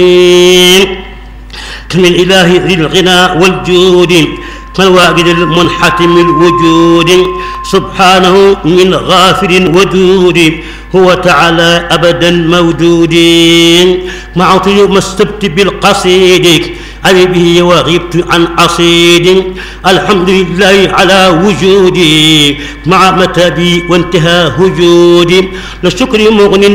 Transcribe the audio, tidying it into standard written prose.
من الإله ذي الغنى والجود فالواجد المنحتم الوجود سبحانه من غافر ودود هو تعالى أبدا موجود معطي ما استبت بالقصيد أبي به وغبت عن عصيد الحمد لله على وجودي مع متابي وانتهى هجودي للشكر مغن